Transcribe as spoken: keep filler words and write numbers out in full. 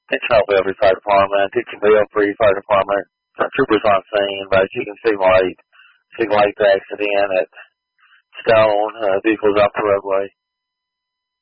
Dixon Bellevue Fire Department, Dixon Bellevue Fire Department. Uh, troopers on scene, but as you can see, light, see light accident at Stone, uh, vehicles off the roadway.